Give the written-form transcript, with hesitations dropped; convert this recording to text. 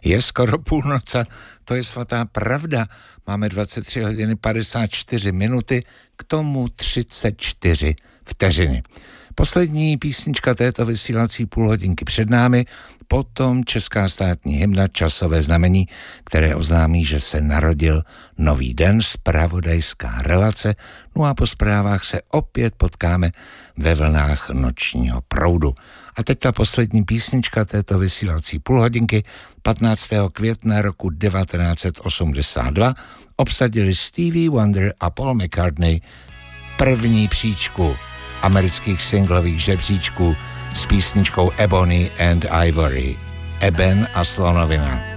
Je skoro půlnoc, to je svatá pravda. Máme 23 hodiny 54 minuty, k tomu 34 vteřiny. Poslední písnička této vysílací půlhodinky před námi, potom česká státní hymna Časové znamení, které oznámí, že se narodil nový den, zpravodajská relace, no a po zprávách se opět potkáme ve vlnách nočního proudu. A teď ta poslední písnička této vysílací půlhodinky 15. května roku 1982 obsadili Stevie Wonder a Paul McCartney první příčku amerických singlových žebříčků s písničkou Ebony and Ivory. Eben a slonovina.